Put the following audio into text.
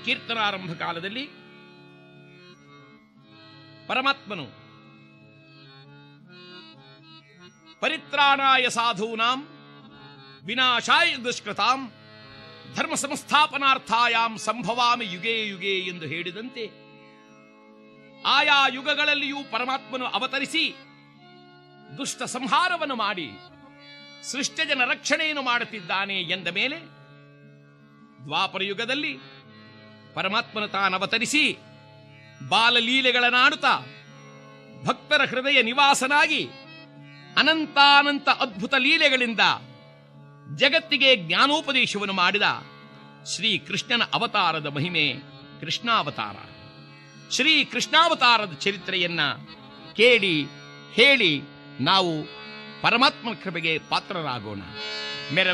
ಕೀರ್ತನಾರಂಭ ಕಾಲದಲ್ಲಿ ಪರಮಾತ್ಮನು ಪರಿತ್ರಾಣಾಯ ಸಾಧೂನಾಂ ವಿನಾಶಾಯ ದುಷ್ಕೃತಾಂ ಧರ್ಮ ಸಂಸ್ಥಾಪನಾರ್ಥಾಯಾಂ ಸಂಭವಾಮಿ ಯುಗೇ ಯುಗೇ ಎಂದು ಹೇಳಿದಂತೆ ಆಯಾ ಯುಗಗಳಲ್ಲಿಯೂ ಪರಮಾತ್ಮನು ಅವತರಿಸಿ ದುಷ್ಟ ಸಂಹಾರವನ್ನು ಮಾಡಿ ಸೃಷ್ಟಜನ ರಕ್ಷಣೆಯನ್ನು ಮಾಡುತ್ತಿದ್ದಾನೆ ಎಂದ ಮೇಲೆ ದ್ವಾಪರ ಯುಗದಲ್ಲಿ ಪರಮಾತ್ಮನು ತಾನವತರಿಸಿ ಬಾಲಲೀಲೆಗಳನ್ನಾಡುತ್ತಾ ಭಕ್ತರ ಹೃದಯ ನಿವಾಸನಾಗಿ ಅನಂತಾನಂತ ಅದ್ಭುತ ಲೀಲೆಗಳಿಂದ ಜಗತ್ತಿಗೆ ಜ್ಞಾನೋಪದೇಶವನ್ನು ಮಾಡಿದ ಶ್ರೀ ಕೃಷ್ಣನ ಅವತಾರದ ಮಹಿಮೆ ಕೃಷ್ಣಾವತಾರ. ಶ್ರೀ ಕೃಷ್ಣಾವತಾರದ ಚರಿತ್ರೆಯನ್ನ ಕೇಳಿ ಹೇಳಿ ನಾವು ಪರಮಾತ್ಮ ಕೃಪೆಗೆ ಪಾತ್ರರಾಗೋಣ.